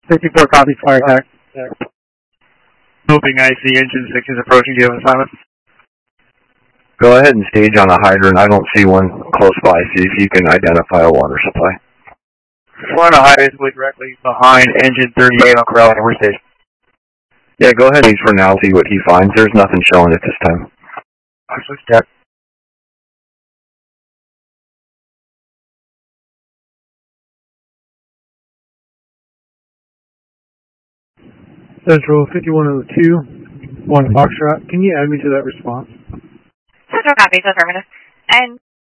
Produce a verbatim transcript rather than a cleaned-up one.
fifty-four copy, fire attack. Moving, I see engine six is approaching. Do you have an assignment? Go ahead and stage on the hydrant. I don't see one close by. See if you can identify a water supply. We're on a hydrant directly behind engine thirty-eight on Corral Hammer Station. Yeah, go ahead and for now see what he finds. There's nothing showing at this time. I switched that. Central fifty-one oh two, one Foxtrot. Can you add me to that response? Central copies, affirmative. And